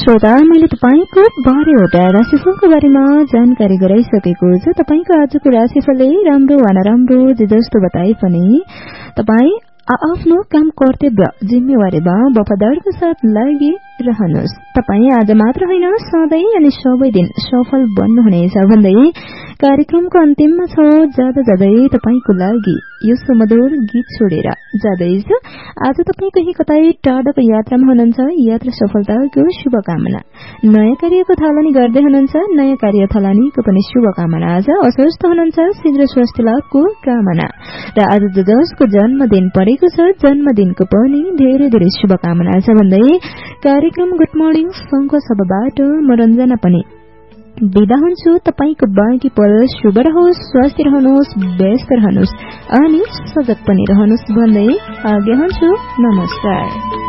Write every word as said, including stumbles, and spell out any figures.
श्रोता, मैले तपाईको बाह्रवटा राशिफलको बारेमा जानकारी गराइसकेको छु। तपाईको आजको राशिफलले राम्रो वा नराम्रो जे जस्तो बताए पनि तपाई आफ्नो काम कर्तव्य जिम्मेवारीमा वफादारको साथ लागि रहनुहोस्। तपाई आज मात्र होइन सधैँ अनि सबै दिन सफल बन्नुहुनेछ भन्दै कार्यक्रमको अन्तिममा छ जाँदा जाँदै तपाईको लागि यो सुमधुर गीत छोडेर जाँदैछु। आज तपाई कहीँ कतै टाढाको यात्रामा हुनुहुन्छ, यात्रा सफलताको शुभकामना। नयाँ कार्यको थालनी गर्दै हुनुहुन्छ, नयाँ कार्य थालनीको पनि शुभकामना। आज अस्वस्थ हुनुहुन्छ, शीघ्र स्वास्थ्य लाभको कामना। र आज जसको जन्मदिन परेको छ जन्मदिनको पनि धेरै धेरै शुभकामना छ भन्दै कार्यक्रम गुड मर्निङ संघको सभाबाट म रञ्जना पनि बिदा हुन्छु। तपाईको बाँकी पल शुभ रहोस्, स्वस्थ रहनुहोस्, व्यस्त रहनुहोस् अनि सजग पनि रहनुहोस् भन्दै आज्ञा हुन्छु। नमस्कार।